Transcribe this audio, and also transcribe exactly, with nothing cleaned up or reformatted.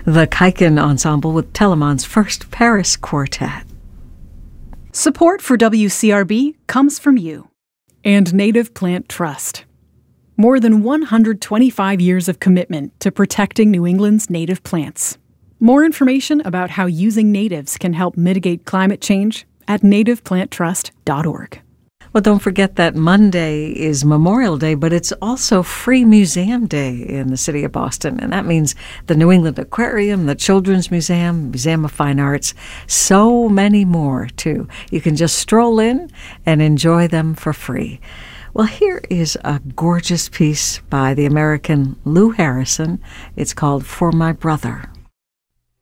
the Kaiken Ensemble with Telemann's First Paris Quartet. Support for W C R B comes from you and Native Plant Trust. More than one hundred twenty-five years of commitment to protecting New England's native plants. More information about how using natives can help mitigate climate change at native plant trust dot org. Well, don't forget that Monday is Memorial Day, but it's also Free Museum Day in the city of Boston. And that means the New England Aquarium, the Children's Museum, Museum of Fine Arts, so many more, too. You can just stroll in and enjoy them for free. Well, here is a gorgeous piece by the American Lou Harrison. It's called For My Brother.